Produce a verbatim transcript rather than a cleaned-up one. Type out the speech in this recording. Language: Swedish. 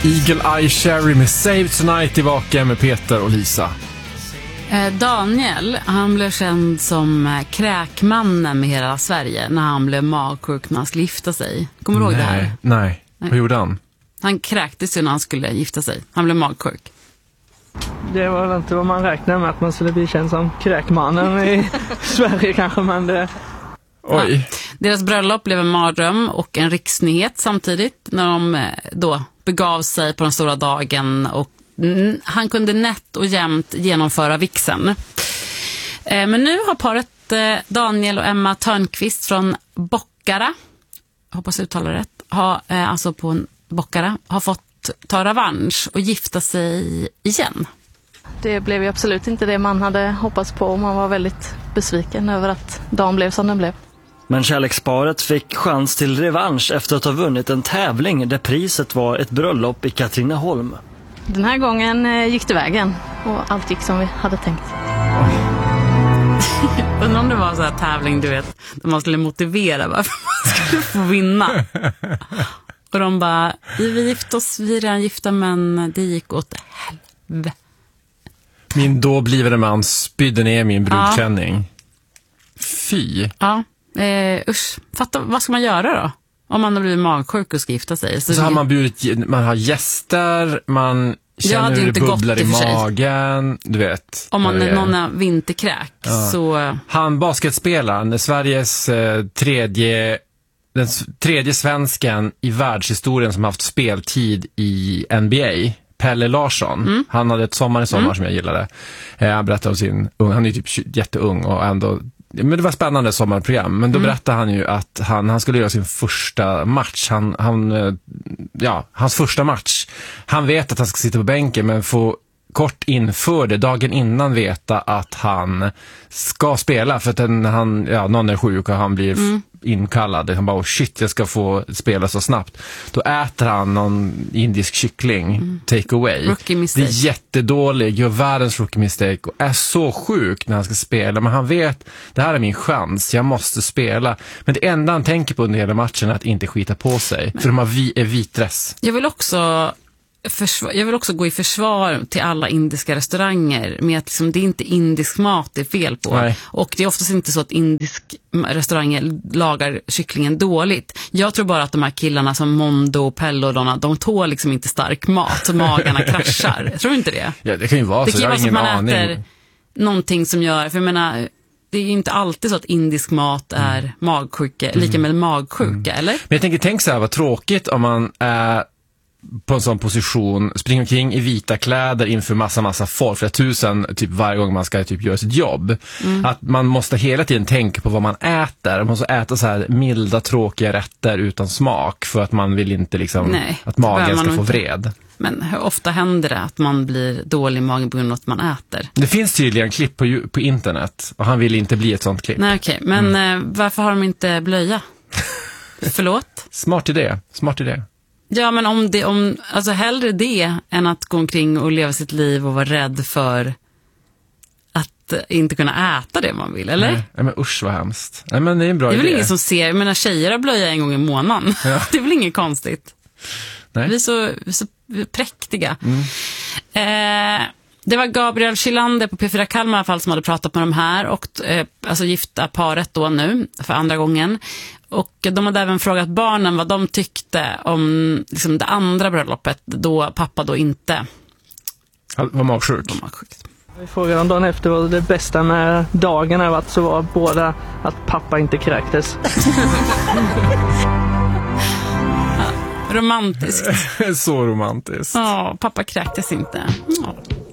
Eagle Eye Cherry med Save Tonight tillbaka med Peter och Lisa. Daniel, han blev känd som kräkmannen med hela Sverige när han blev magsjuk när han skulle gifta sig. Kommer du ihåg nej, det här? Nej, nej. Vad gjorde han? Han kräktes ju när han skulle gifta sig. Han blev magsjuk. Det var väl inte vad man räknade med, att man skulle bli känd som kräkmannen i Sverige kanske, men det... Oj. Ja. Deras bröllop blev en mardröm och en riksnyhet samtidigt när de då begav sig på den stora dagen, och han kunde nätt och jämnt genomföra vigseln. Men nu har paret Daniel och Emma Törnqvist från Bockara, hoppas jag uttalar rätt, har, alltså på Bockara, har fått ta revansch och gifta sig igen. Det blev ju absolut inte det man hade hoppats på, och man var väldigt besviken över att dagen blev som den blev. Men kärleksparet fick chans till revansch efter att ha vunnit en tävling där priset var ett bröllop i Katrineholm. Den här gången gick det vägen och allt gick som vi hade tänkt. Undrar om det var en sån här tävling, du vet, där man skulle motivera varför man skulle få vinna. Och de bara, vi gifte oss, vi är redan gifta, men det gick åt helvete. Min då blivande man spydde ner min brudklänning. Ja. Fy. Ja, eh, usch. Fatta, vad ska man göra då? Om man har blivit magsjuk och ska gifta sig. Så, så har man bjudit, man har gäster, man känner hur det bubblar i magen, du vet. Om man är någon är vinterkräk, ja. Så... Han basketspelaren, Sveriges eh, tredje, den tredje svensken i världshistorien som har haft speltid i N B A, Pelle Larsson. Mm. Han hade ett sommar i sommar mm. som jag gillade. Eh, han berättade om sin, han är typ jätteung och ändå, men det var ett spännande sommarprogram. Men då mm. berättade han ju att han, han skulle göra sin första match. Han, han, ja, hans första match. Han vet att han ska sitta på bänken, men får kort inför det, dagen innan, veta att han ska spela. För att den, han, ja, någon är sjuk och han blir mm. inkallad. Han bara, oh shit, jag ska få spela så snabbt. Då äter han någon indisk kyckling, mm. take away. Rookie mistake. Det är jättedålig, gör världens rookie mistake och är så sjuk när han ska spela. Men han vet, det här är min chans, jag måste spela. Men det enda han tänker på under hela matchen är att inte skita på sig. Men, för de har vi, är vitdress. Jag vill också... Försvar, jag vill också gå i försvar till alla indiska restauranger med att liksom, det är inte indisk mat det är fel på. Nej. Och det är oftast inte så att indisk restauranger lagar kycklingen dåligt. Jag tror bara att de här killarna som Mondo och Pello och Donna, de tål liksom inte stark mat så magarna kraschar. Jag tror inte det. Ja, det kan ju vara det så. Det kan ju vara så att man aning. äter någonting som gör, för jag menar, det är ju inte alltid så att indisk mat är mm. magsjuka, lika med magsjuka, mm. eller? Men jag tänker, tänk så här, vad tråkigt om man är äh, på en sån position, springer omkring i vita kläder inför massa massa folk, flera tusen typ varje gång man ska typ göra sitt jobb. Mm. Att man måste hela tiden tänka på vad man äter. Man måste äta så här milda, tråkiga rätter utan smak för att man vill inte liksom Nej, att magen ska få vred. Men hur ofta händer det att man blir dålig i magen på grund av att man äter? Det finns tydligen klipp på, på internet och han vill inte bli ett sånt klipp. Nej, okej. Okay. Men mm. eh, varför har de inte blöja? Förlåt? Smart idé, smart idé. Ja, men om det, om, alltså hellre det än att gå omkring och leva sitt liv och vara rädd för att inte kunna äta det man vill, eller? Nej, men usch vad hemskt. Nej, men det är en bra idé. Det är väl ingen som ser, jag menar tjejer har blöja en gång i månaden. Ja. Det är väl inget konstigt. Nej. Vi är så, vi är så präktiga. Mm. Eh, det var Gabriel Kilander på P fyra Kalmar i alla fall som hade pratat med de här och eh, alltså gifta paret då nu för andra gången. Och de hade även frågat barnen vad de tyckte om liksom, det andra bröllopet då pappa då inte var magsjuk. Var magsjuk. Vi frågade om dagen efter vad det bästa med dagen har varit, så var båda att pappa inte kräktes. Romantiskt. Så romantiskt. Ja, pappa kräktes inte. Ja.